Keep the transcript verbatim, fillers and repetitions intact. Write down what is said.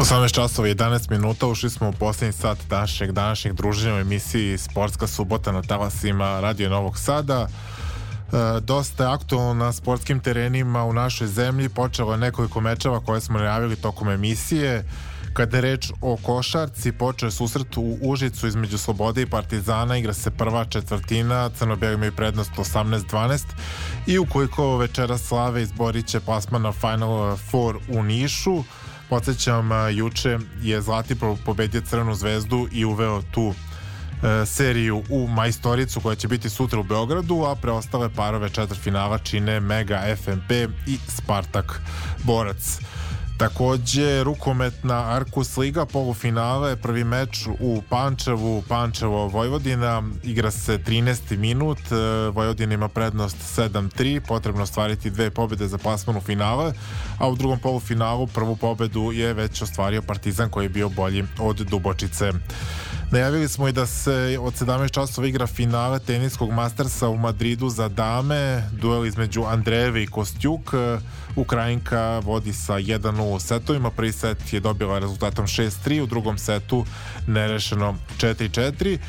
osamnaest časova i jedanaest minuta, ušli smo u posljednji sat današnjeg današnjeg druženja u emisiji Sportska subota na talasima Radio Novog Sada. E, dosta je aktualno na sportskim terenima u našoj zemlji. Počelo je nekoliko mečeva koje smo najavili tokom emisije. Kada je reč o košarci, počeo je susret u Užicu između Slobode i Partizana, igra se prva četvrtina, crno-bijeli imaju prednost osamnaest dvanaest i ukoliko večera slave izborit će plasman na Final Four u Nišu. Podsjećam, juče je Zlatibor pobedio Crvenu zvezdu i uveo tu e, seriju u majstoricu koja će biti sutra u Beogradu, a preostale parove četvrtfinala čine Mega F M P i Spartak Borac. Takođe, rukometna Arkus Liga, polufinale, prvi meč u Pančevu, Pančevo Vojvodina, igra se trinaesti minut, Vojvodina ima prednost sedam tri, potrebno ostvariti dve pobjede za plasman u finale, a u drugom polufinalu prvu pobjedu je već ostvario Partizan koji je bio bolji od Dubočice. Najavili smo i da se od sedamnaest časova igra finale teniskog Mastersa u Madridu za dame, duel između Andrejeve i Kostjuk. Ukrajinka vodi sa jedan nula u setovima, prvi set je dobila rezultatom šest tri, u drugom setu nerešeno četiri četiri.